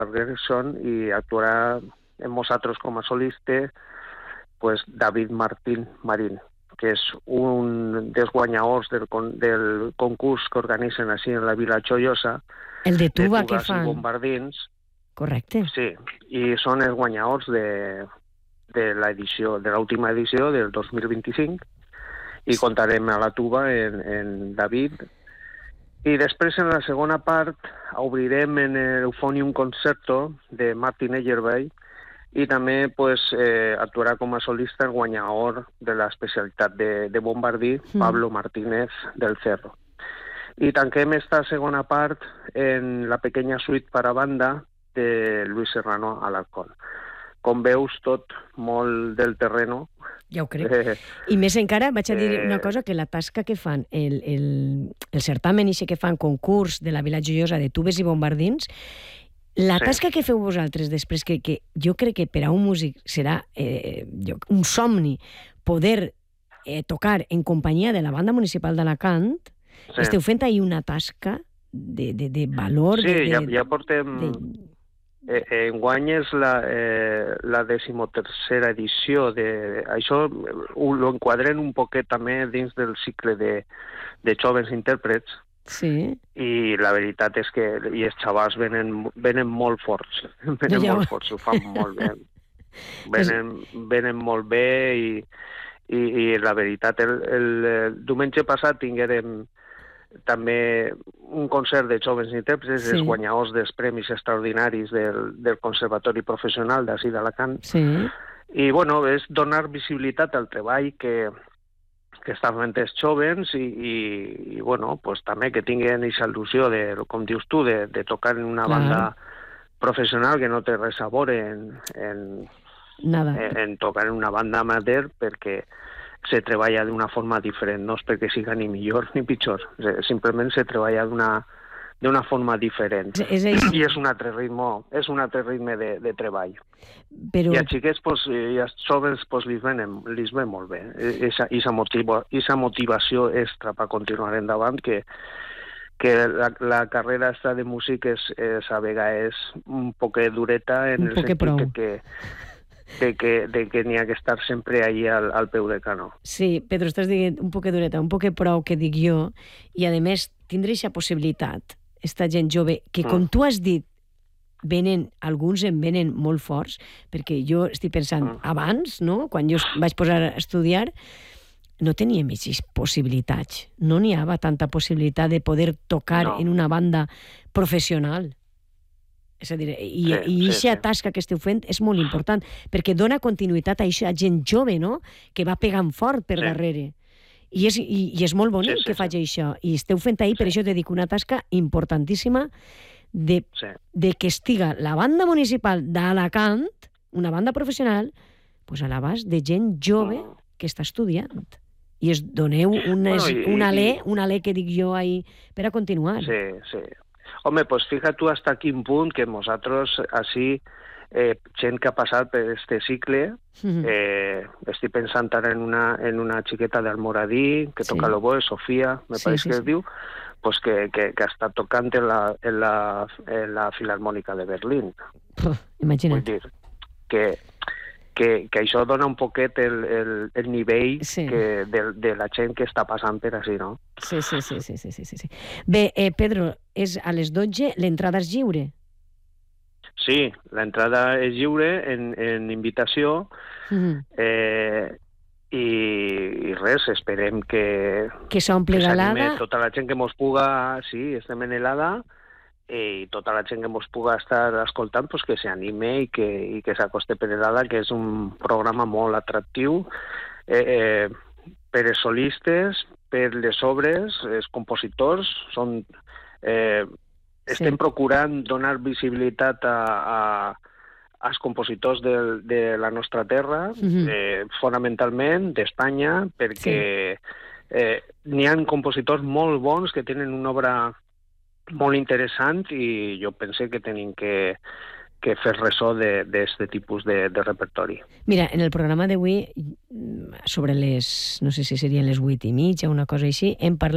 Gerson, i actuarà amb nosaltres com a solista pues, David Martín Marín, que és un dels guanyadors del concurs que organitzen així en la Vila Joiosa. El de tuba que tubes fan. I bombardins. Correcte. Sí, i són els guanyadors de l'última edició del 2025, i contarem a la tuba en David. I després, en la segona part, obrirem en l'Euphonium Concerto de Martin Eyerby, i també actuarà com a solista el guanyador de l'especialitat de bombardí, Pablo Martínez del Cerro. I tanquem esta segona part en la pequeña suite per a banda de Luis Serrano Alarcón. Com veus, tot molt del terreno. Ja ho crec. I més encara, vaig a dir una cosa, que la tasca que fan, el certamen i que fan concurs de la Vila Joiosa de tubes i bombardins, la tasca que feu vosaltres després, que jo crec que per a un músic serà un somni poder tocar en companyia de la Banda Municipal d'Alacant, esteu fent ahir una tasca de valor. Sí, ja portem... Enguany és la 13ª edició. Això ho enquadrem un poquet també dins del cicle de joves intèrprets. Sí. I la veritat és que els xavals venen molt forts. Molt forts, ho fan molt bé. Venen molt bé i la veritat, el diumenge passat tinguérem també un concert de joves intèrprets, els guanyadors dels premis extraordinaris del Conservatori Professional d'ací d'Alacant. I, bueno, és donar visibilitat al treball que estan fent els joves i bueno, pues també que tinguin aquesta il·lusió de, com dius tu, de tocar en una banda professional que no té res a veure en tocar en una banda amateur, perquè se treballa d'una forma diferent, no és perquè siga ni millor ni pitjor, simplement se treballa d'una forma diferent. I és un altre ritme de treball. I als xiquets i als joves li ve molt bé. Aquesta motivació extra per continuar endavant, que la carrera esta de músic a vegades és un poc dureta en el sentit que n'hi ha que estar sempre allí al peu del canó. Sí, Pedro, estàs dient un poc dureta, un poc prou, que dic jo, i a més tindre aquesta possibilitat, esta gent jove, que com tu has dit, alguns en venen molt forts, perquè jo estic pensant, abans, no?, quan jo vaig posar a estudiar, no teníem aquestes possibilitats, no n'hi havia tanta possibilitat de poder tocar en una banda professional. És a dir, i aquesta tasca que esteu fent és molt important, perquè dona continuïtat a aquesta gent jove, no?, que va pegant fort per darrere. I és molt bonic que faci això. I esteu fent ahir, per això te dic, una tasca importantíssima de que estiga la banda municipal d'Alacant, una banda professional, a l'abast de gent jove que està estudiant. I es doneu un alè que dic jo ahir per a continuar. Sí. Home, pues fija tu hasta quin punt que nosaltres, així, gent que ha passat per este cicle, estic pensant ara en una xiqueta d'Almoradí, que toca l'oboe, Sofia, me pareix que es diu, pues que ha estat tocant en la Filarmònica de Berlín. Imagina't. Vull dir que això dona un poquet el nivell de la gent que està passant per així, no? Sí. Bé, Pedro, és a les 12, l'entrada és lliure? Sí, l'entrada és lliure en invitació i res, esperem que s'anime tota la gent que mos puga, estem en helada, i tota la gent que ens puga estar escoltant, pues que s'anime i que s'acoste per Helada, que és un programa molt atractiu per als solistes, per les obres, els compositors. Estem procurant donar visibilitat als compositors de la nostra terra, fonamentalment d'Espanya, perquè n'hi ha compositors molt bons que tenen una obra molt interessant i jo penso que tenim que fer ressò d'aquest tipus de repertori. Mira, en el programa d'avui, sobre les, no sé si serien les 8:30 o una cosa així, hem parlat